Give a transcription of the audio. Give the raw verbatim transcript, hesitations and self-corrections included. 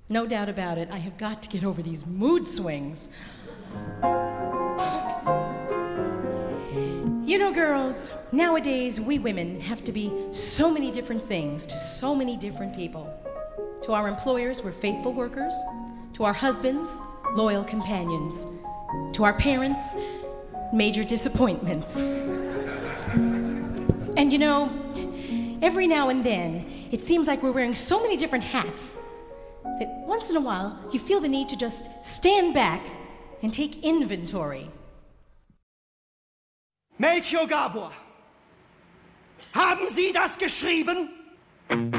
No doubt about it, I have got to get over these mood swings. You know, girls, nowadays we women have to be so many different things to so many different people. To our employers, we're faithful workers. To our husbands, loyal companions. To our parents, major disappointments. And you know, every now and then, it seems like we're wearing so many different hats that once in a while, you feel the need to just stand back and take inventory. Melchior Gabor, haben Sie das geschrieben?